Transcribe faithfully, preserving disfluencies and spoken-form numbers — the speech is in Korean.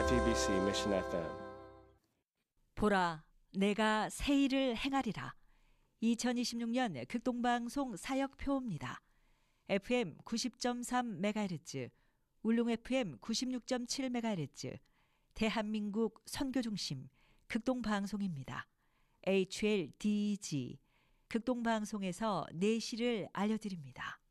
에프이비씨 Mission 에프엠. 보라, 내가 새 일을 행하리라. 이천이십육 년 극동방송 사역표입니다. 에프엠 구십 점 삼 메가헤르츠, 울릉 에프엠 구십육 점 칠 메가헤르츠, 대한민국 선교중심 극동방송입니다. 에이치엘디이지 극동방송에서 내시를 알려드립니다.